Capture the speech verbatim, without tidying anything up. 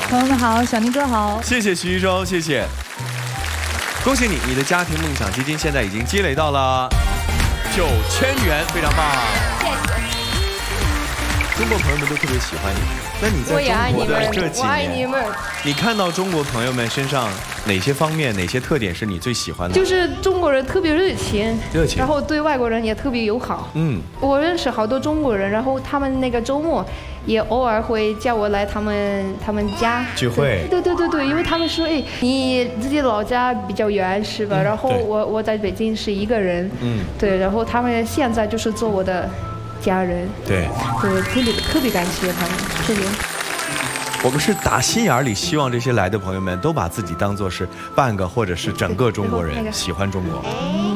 朋友们好，小宁哥好。 谢谢徐一舟，谢谢。恭喜你，你的家庭梦想基金现在已经积累到了九千元，非常棒。 谢谢。 中国朋友们都特别喜欢你。那你在中国的这几我爱你年， 们。 你看到中国朋友们身上哪些方面、哪些特点是你最喜欢的？ 就是中国人特别热情， 热情， 然后对外国人也特别友好。 嗯， 我认识好多中国人，然后他们那个周末也偶尔会叫我来他们他们家聚会。 对对对对，因为他们说，哎，你自己老家比较远是吧？ 嗯、 然后我我在北京是一个人，嗯，对，然后他们现在就是做我的家人， 对， 对，特别特别感谢他们，特别。 我们是打心眼里希望这些来的朋友们都把自己当作是半个或者是整个中国人，喜欢中国。